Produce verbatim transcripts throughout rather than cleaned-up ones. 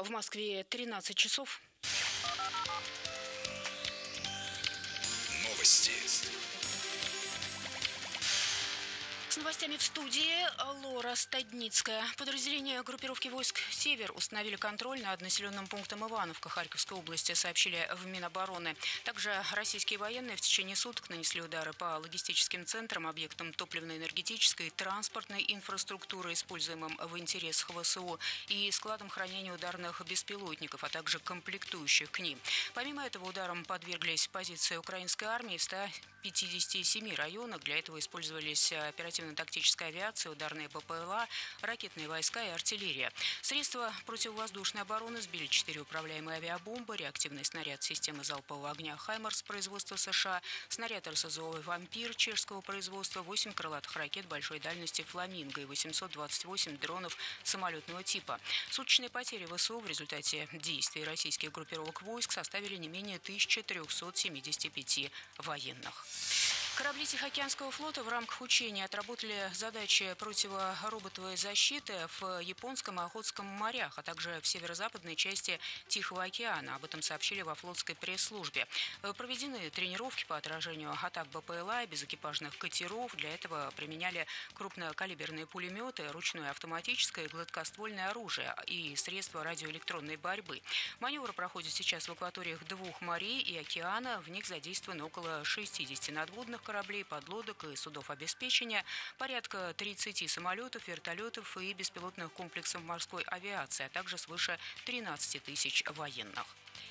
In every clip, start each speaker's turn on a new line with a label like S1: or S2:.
S1: В Москве тринадцать часов.
S2: Новости.
S1: С новостями в студии Лора Стадницкая. Подразделения группировки войск «Север» установили контроль над населенным пунктом Ивановка Харьковской области, сообщили в Минобороны. Также российские военные в течение суток нанесли удары по логистическим центрам, объектам топливно-энергетической и транспортной инфраструктуры, используемым в интересах ВСУ, и складам хранения ударных беспилотников, а также комплектующих к ним. Помимо этого, ударам подверглись позиции украинской армии в ста пятидесяти семи районах. Для этого использовались оперативно-тактическая авиация, ударные БПЛА, ракетные войска и артиллерия. Средства противовоздушной обороны сбили четыре управляемые авиабомбы, реактивный снаряд системы залпового огня «Хаймарс» производства США, снаряд РСЗО «Вампир» чешского производства, восемь крылатых ракет большой дальности «Фламинго» и восемьсот двадцать восемь дронов самолетного типа. Суточные потери ВСУ в результате действий российских группировок войск составили не менее тысячи трёхсот семидесяти пяти военных. Корабли Тихоокеанского флота в рамках учения отработали задачи противороботовой защиты в Японском и Охотском морях, а также в северо-западной части Тихого океана. Об этом сообщили во флотской пресс-службе. Проведены тренировки по отражению атак БПЛА и безэкипажных катеров. Для этого применяли крупнокалиберные пулеметы, ручное автоматическое и гладкоствольное оружие и средства радиоэлектронной борьбы. Маневры проходят сейчас в акваториях двух морей и океана. В них задействовано около шестидесяти надводных кораблей, подлодок и судов обеспечения, порядка тридцати самолетов, вертолетов и беспилотных комплексов морской авиации, а также свыше тринадцати тысяч военных.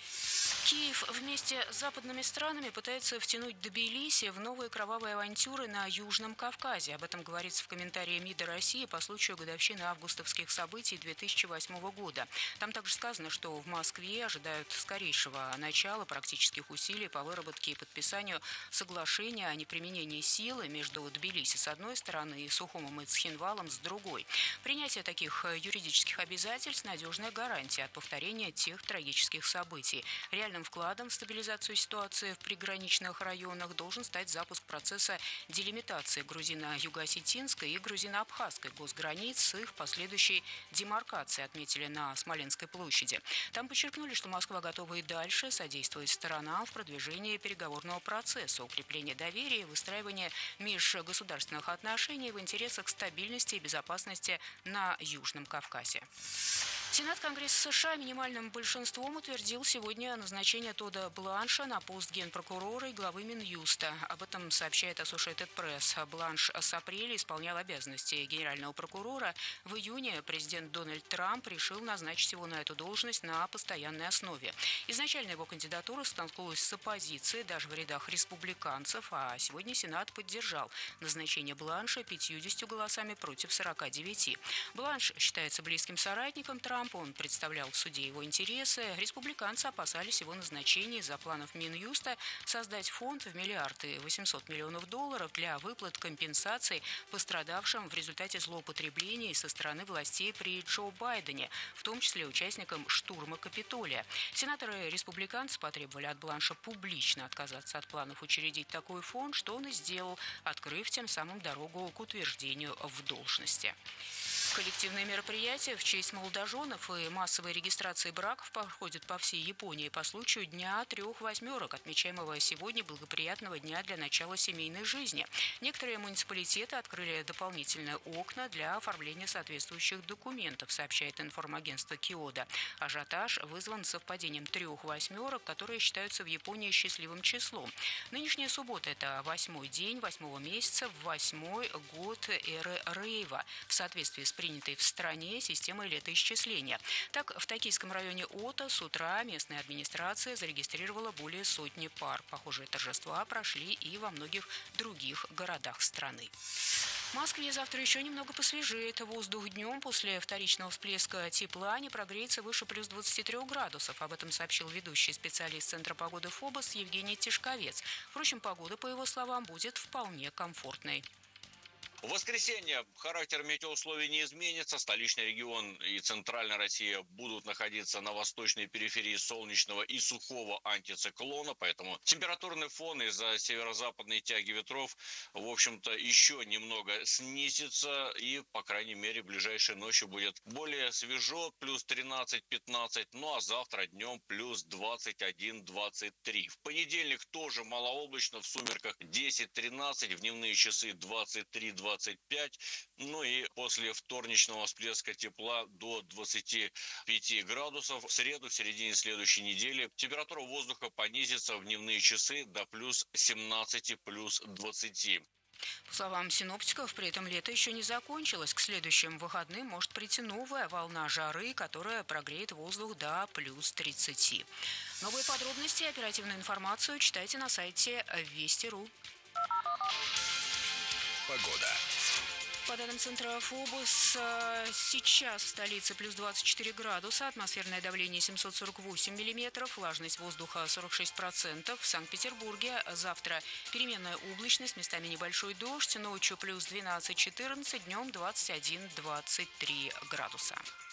S1: Киев вместе с западными странами пытается втянуть Тбилиси в новые кровавые авантюры на Южном Кавказе. Об этом говорится в комментарии МИДа России по случаю годовщины августовских событий две тысячи восьмого года. Там также сказано, что в Москве ожидают скорейшего начала практических усилий по выработке и подписанию соглашения о неприменении силы между Тбилиси с одной стороны и Сухумом и Цхинвалом с другой. Принятие таких юридических обязательств – надежная гарантия от повторения тех трагических событий. Реальным вкладом в стабилизацию ситуации в приграничных районах должен стать запуск процесса делимитации грузино-юго-осетинской и грузино-абхазской госграниц с их последующей демаркацией, отметили на Смоленской площади. Там подчеркнули, что Москва готова и дальше содействовать сторонам в продвижении переговорного процесса, укреплении доверия и выстраивании межгосударственных отношений в интересах стабильности и безопасности на Южном Кавказе. Сенат Конгресса США минимальным большинством утвердил сегодня назначение Тодда Бланша на пост генпрокурора и главы Минюста. Об этом сообщает Associated Press. Бланш с апреля исполнял обязанности генерального прокурора. В июне президент Дональд Трамп решил назначить его на эту должность на постоянной основе. Изначально его кандидатура столкнулась с оппозицией даже в рядах республиканцев, а сегодня Сенат поддержал назначение Бланша пятьюдесятью голосами против сорока девяти. Бланш считается близким соратником Трампа. Он представлял в суде его интересы. Республиканцы опасались его назначения из-за планов Минюста создать фонд в миллиард и восемьсот миллионов долларов для выплат компенсаций пострадавшим в результате злоупотреблений со стороны властей при Джо Байдене, в том числе участникам штурма Капитолия. Сенаторы-республиканцы потребовали от Бланша публично отказаться от планов учредить такой фонд, что он и сделал, открыв тем самым дорогу к утверждению в должности. Коллективные мероприятия в честь молодоженов и массовой регистрации браков проходят по всей Японии по случаю Дня трех восьмерок, отмечаемого сегодня благоприятного дня для начала семейной жизни. Некоторые муниципалитеты открыли дополнительные окна для оформления соответствующих документов, сообщает информагентство Киода. Ажиотаж вызван совпадением трех восьмерок, которые считаются в Японии счастливым числом. Нынешняя суббота – это восьмой день восьмого месяца в восьмой год эры Рейва, в соответствии с принятой в стране системой летоисчисления. Так, в токийском районе Ото с утра местная администрация зарегистрировала более сотни пар. Похожие торжества прошли и во многих других городах страны. В Москве завтра еще немного посвежеет. Воздух днем после вторичного всплеска тепла не прогреется выше плюс двадцати трёх градусов. Об этом сообщил ведущий специалист Центра погоды ФОБОС Евгений Тишковец. Впрочем, погода, по его словам, будет вполне комфортной.
S2: В воскресенье характер метеоусловий не изменится. Столичный регион и центральная Россия будут находиться на восточной периферии солнечного и сухого антициклона, поэтому температурный фон из-за северо-западной тяги ветров, в общем-то, еще немного снизится, и, по крайней мере, ближайшей ночью будет более свежо, плюс тринадцать-пятнадцать, ну а завтра днем плюс двадцать один - двадцать три. В понедельник тоже малооблачно, в сумерках десять-тринадцать, в дневные часы двадцать три - двадцать пять, ну и после вторничного всплеска тепла до двадцати пяти градусов. В среду, в середине следующей недели, температура воздуха понизится в дневные часы до плюс семнадцати, плюс двадцати.
S1: По словам синоптиков, при этом лето еще не закончилось. К следующим выходным может прийти новая волна жары, которая прогреет воздух до плюс тридцати. Новые подробности и оперативную информацию читайте на сайте Вести точка ру.
S3: Погода.
S1: По данным Центра ФОБУС, сейчас в столице плюс двадцать четыре градуса, атмосферное давление семьсот сорок восемь миллиметров, влажность воздуха сорок шесть процентов. В Санкт-Петербурге завтра переменная облачность, местами небольшой дождь, ночью плюс двенадцать-четырнадцать, днем двадцать один - двадцать три градуса.